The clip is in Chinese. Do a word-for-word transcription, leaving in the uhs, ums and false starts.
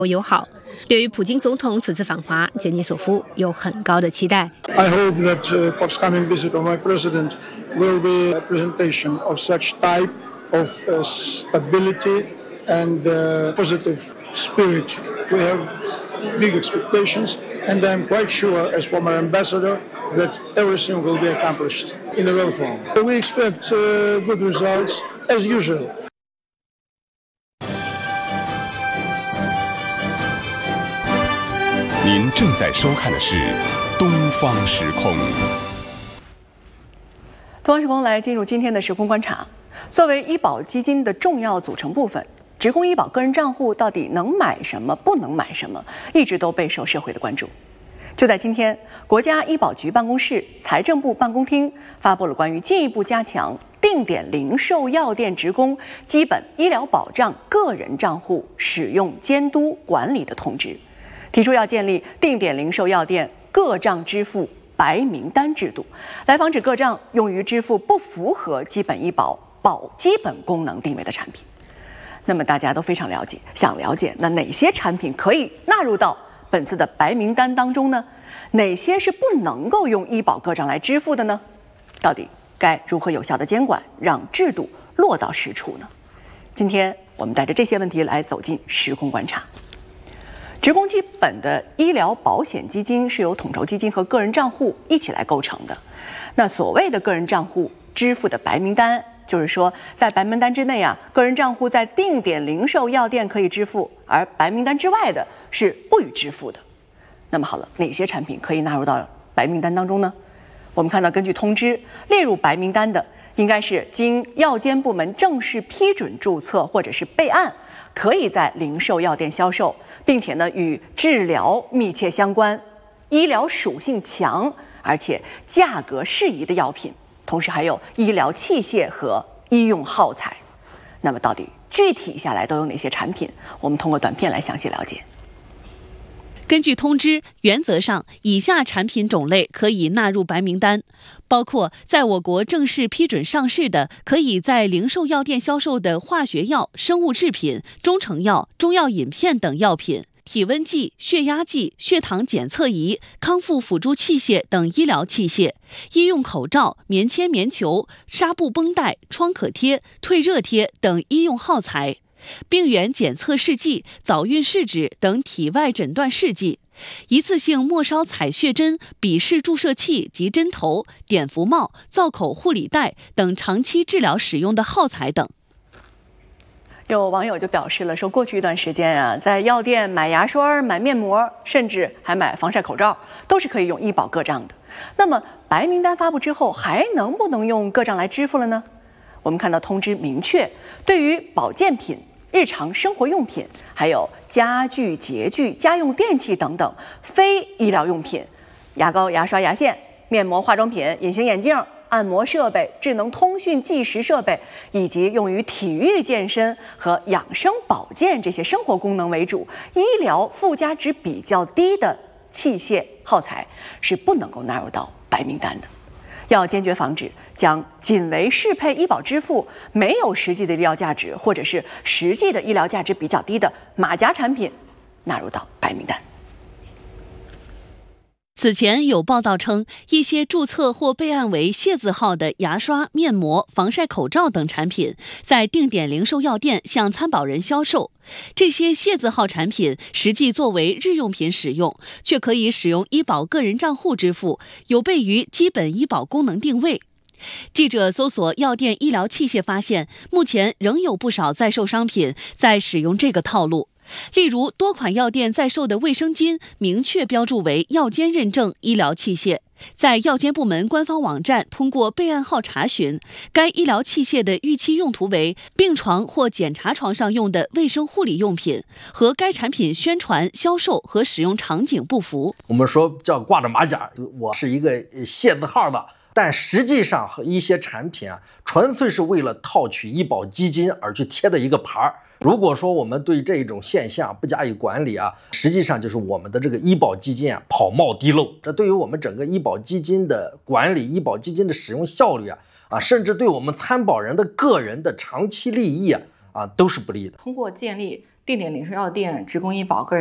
友好。对于普京总统此次访华，杰尼索夫有很高的期待。 I hope that uh, forthcoming visit of my president will be a presentation of such type of uh, stability and uh, positive spirit. We have big expectations, and I'm quite sure, as former ambassador, that everything will be accomplished in a well form. We expect uh, good results as usual. 您正在收看的是《东方时空》。 东方时空来进入今天的时空观察。作为医保基金的重要组成部分，职工医保个人账户到底能买什么，不能买什么，一直都备受社会的关注。就在今天，国家医保局办公室、财政部办公厅发布了关于进一步加强定点零售药店职工基本医疗保障个人账户使用监督管理的通知，提出要建立定点零售药店个账支付白名单制度，来防止个账用于支付不符合基本医保保基本功能定位的产品。那么大家都非常了解，想了解那哪些产品可以纳入到本次的白名单当中呢？哪些是不能够用医保个账来支付的呢？到底该如何有效的监管，让制度落到实处呢？今天我们带着这些问题来走进时空观察。职工基本的医疗保险基金是由统筹基金和个人账户一起来构成的。那所谓的个人账户支付的白名单，就是说在白名单之内啊，个人账户在定点零售药店可以支付，而白名单之外的是不予支付的。那么好了，哪些产品可以纳入到白名单当中呢？我们看到根据通知，列入白名单的应该是经药监部门正式批准注册或者是备案，可以在零售药店销售，并且呢与治疗密切相关、医疗属性强而且价格适宜的药品，同时还有医疗器械和医用耗材。那么到底具体下来都有哪些产品？我们通过短片来详细了解。 根据通知，原则上以下产品种类可以纳入白名单，包括在我国正式批准上市的，可以在零售药店销售的化学药、生物制品、中成药、中药饮片等药品，体温计、血压计、血糖检测仪、康复辅助器械等医疗器械，医用口罩、棉签、棉球、纱布绷带、创可贴、退热贴等医用耗材，病原检测试剂、早孕试纸等体外诊断试剂，一次性末梢采血针、笔式注射器及针头、碘伏帽、造口护理带等长期治疗使用的耗材等。 有网友就表示了，说过去一段时间啊，在药店买牙刷、买面膜，甚至还买防晒口罩，都是可以用医保个账的。那么白名单发布之后，还能不能用个账来支付了呢？我们看到通知明确，对于保健品、日常生活用品，还有家具、洁具、家用电器等等非医疗用品，牙膏、牙刷、牙线、面膜、化妆品、隐形眼镜、按摩设备、智能通讯计时设备，以及用于体育健身和养生保健这些生活功能为主、医疗附加值比较低的器械耗材是不能够纳入到白名单的。要坚决防止将仅为适配医保支付、没有实际的医疗价值或者是实际的医疗价值比较低的马甲产品纳入到白名单。 此前有报道称，一些注册或备案为谢字号的牙刷、面膜、防晒口罩等产品，在定点零售药店向参保人销售。这些谢字号产品实际作为日用品使用，却可以使用医保个人账户支付，有悖于基本医保功能定位。记者搜索药店医疗器械发现，目前仍有不少在售商品在使用这个套路。例如，多款药店在售的卫生巾明确标注为药监认证医疗器械，在药监部门官方网站通过备案号查询，该医疗器械的预期用途为病床或检查床上用的卫生护理用品，和该产品宣传、销售和使用场景不符。 我们说叫挂着马甲，我是一个谢字号的，但实际上一些产品啊，纯粹是为了套取医保基金而去贴的一个牌儿。如果说我们对这种现象不加以管理啊，实际上就是我们的这个医保基金啊跑冒滴漏，这对于我们整个医保基金的管理、医保基金的使用效率啊啊，甚至对我们参保人的个人的长期利益啊啊都是不利的。 通过建立定点零售药店、职工医保个人